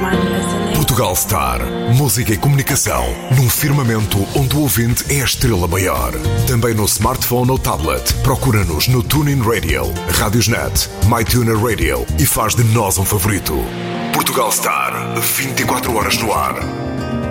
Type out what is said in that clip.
Portugal Star. Música e comunicação num firmamento onde o ouvinte é a estrela maior. Também no smartphone ou tablet. Procura-nos no TuneIn Radio, Radiosnet, MyTuner Radio e faz de nós um favorito. Portugal Star. 24 horas no ar.